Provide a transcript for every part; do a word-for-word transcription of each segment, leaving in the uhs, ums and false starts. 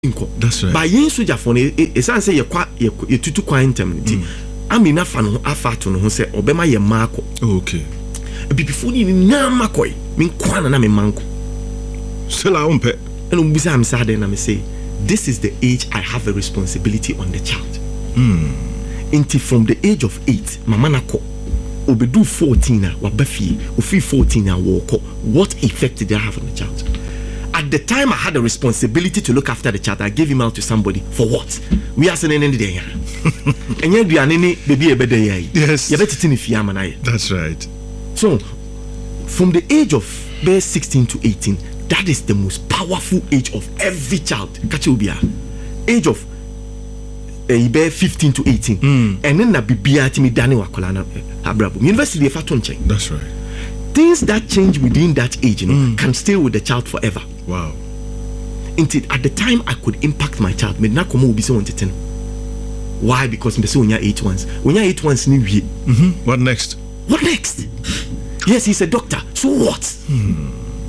That's right. By yin soja for no e san say ye kwa ye tutu quantum nti amina fa no afa to no ho say obema ye maako. Okay. Before ni na makoy min kwa na me manko. Still I won't pay. And um bisa am say na me say this is the age I have a responsibility on the child. Mm. Until from the age of eight, mama na ko obedu fourteen a wabafie ofi fourteen a walk. What effect did I have on the child? At the time I had a responsibility to look after the child, I gave him out to somebody for what? We are saying any day. And yet we are any baby a better. Yes. That's right. So from the age of sixteen to eighteen, that is the most powerful age of every child. Age of uh, fifteen to eighteen. Mm. And then na bibia timi dani wakolana abrabo. University efa ton change. That's right. Things that change within that age, you know, mm. can stay with the child forever. Wow. Until at the time I could impact my child. Me na komo obi se wanted to. Why? Because me say when you eight ones. When you eight ones ni wie. Mhm. What next? What next? Yes, he's a doctor. So what? Hmm.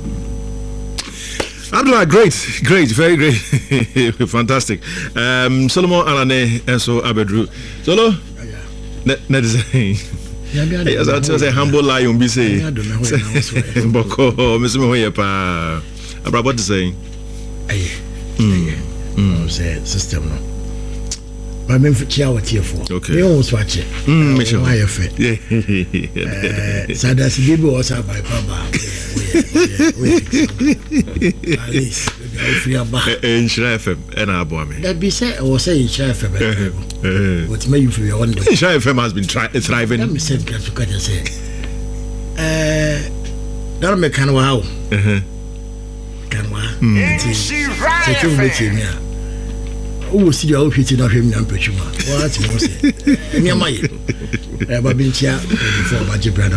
Abdullah, great, great, very great, fantastic. Um, Solomon Alane and so Abedru. Solo? Ne ne say. Hey, as I tell say humble lion be say. Boko, Mister Moye pa. Abra what to say? Aye. Aye. Mm. Say system no. But me for chia what here for. Okay. Me almost watch it. Mm, me sure. Why you fit? Yeah. Eh, so that's the people also by Papa. We at least free about. In Shire F M and Abo me. That be said or say in Shire F M. What may you feel you wonder. Shire F M has been try, thriving. Let me say that you can say. Eh, that me can wow. Uh-huh. Can wow. Take you with me. Oh, see the old hitting of him, Nampachuma. What you say? Near my Babincha before my brother.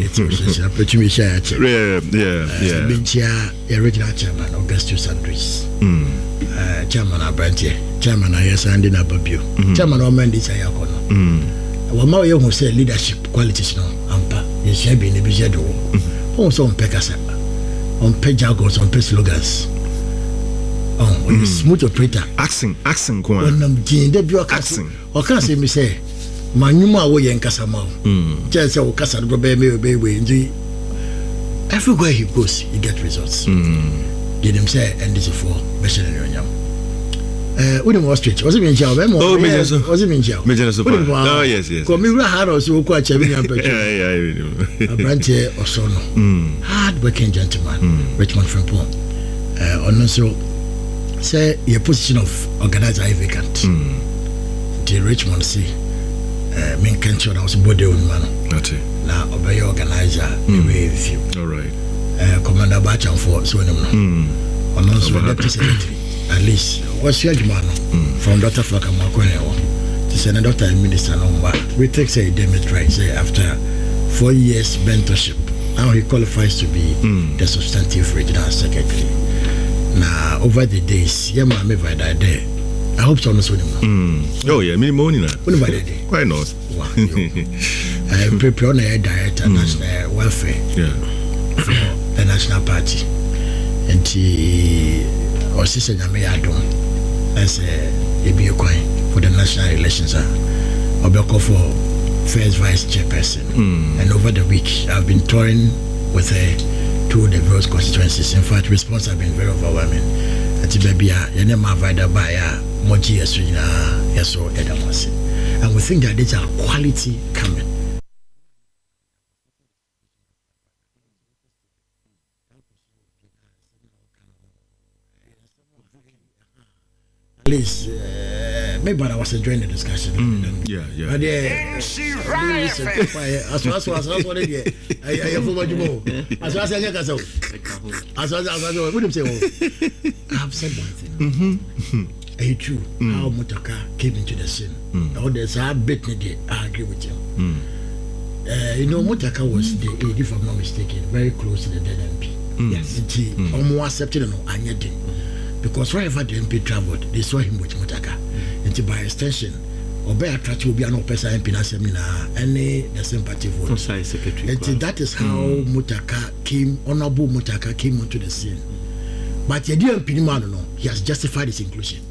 Yeah, yeah, yeah. Bincha, original chairman, Augustus Andres. Chairman Abrantia, Chairman Ayas and in Ababio, Chairman Omandis Ayakono. Well, my young say leadership qualities no, Ampa, you shall be in the Bijado. Also on Pecasa, on Pejagos, on Peslogans. Oh, mm. Smooth operator. Accent, accent, go on. When I'm doing the accent, or can say me say, Manuma way and Casamo. Just say, Casa, the baby, baby, everywhere he goes, he gets results. Get him say, and this is for Bessel and Yam. Uh, William Wall Street, was it in jail? Oh, was it in jail? Oh, yes, yes. Come here, hard also quite a million. Yeah, yeah, a branch or so. Hard working gentleman, Richmond from Pong. Uh, on also. Say your position of organizer is vacant. Mm. The Richmond see, uh, main country was body on man. That's it. Now obey organizer mm. way with you. All right. Uh, Commander Bachan for so no. Mm. And also deputy secretary. At least what's your man mm. from Doctor Flaka Makonewa. To send a doctor and minister no more. We take say Demetri say after four years mentorship. Now he qualifies to be mm. the substantive regional secretary. Now over the days, yeah, my mother died there. I hope so. Mm. Oh yeah, me money now. Why not? Wow. I prepare a director mm. national welfare. Yeah. For the national party, and he or sister Yamayadon as a be a coin for the national elections. I'll be called for first vice chairperson. Mm. And over the week, I've been touring with a. To the various constituencies. In fact, response have been very overwhelming. And baby, you never avoided by Moji Yasuna, Yaso Edamasi. And we think that these are quality coming. At least, uh, maybe I was enjoying the discussion. Mm, yeah, yeah. But yeah, as well as as well as I have for you more. As well as I get as well as I wouldn't say, I have said one thing. Mm-hmm. A true how Mutaka came into the scene. Now there's a bit needed. I agree with you. Uh, you know, Mutaka was the aide, if I'm not mistaken, very close to the dead M P. Yes, he almost accepted no anything. Because wherever the M P traveled, they saw him with Mutaka. And by extension, Obey attract will be an opesa M P na seminar, any the sympathy vote. And that is how mm. Mutaka came, Honorable Mutaka came onto the scene. But the D M P man, no, he has justified his inclusion.